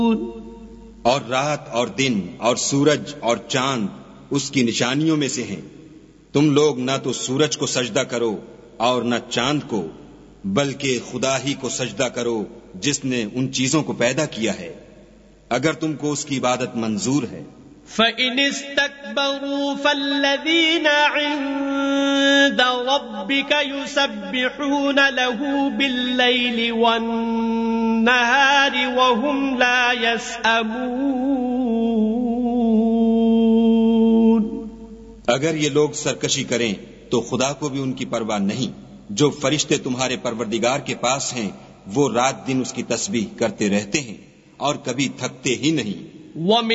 और रात और दिन और सूरज और चांद उसकी निशानियों में से हैं। तुम लोग न तो सूरज को सजदा करो और न चांद को, बल्कि खुदा ही को सजदा करो जिसने उन चीजों को पैदा किया है, अगर तुमको उसकी इबादत मंजूर है। فَإِنِ اسْتَكْبَرُوا فَالَّذِينَ عِندَ رَبِّكَ يُسَبِّحُونَ لَهُ بِاللَّيْلِ وَالنَّهَارِ وَهُمْ لَا يَسْأَمُونَ। अगर ये लोग सरकशी करें तो खुदा को भी उनकी परवाह नहीं। जो फरिश्ते तुम्हारे परवरदिगार के पास हैं वो रात दिन उसकी तस्बीह करते रहते हैं और कभी थकते ही नहीं।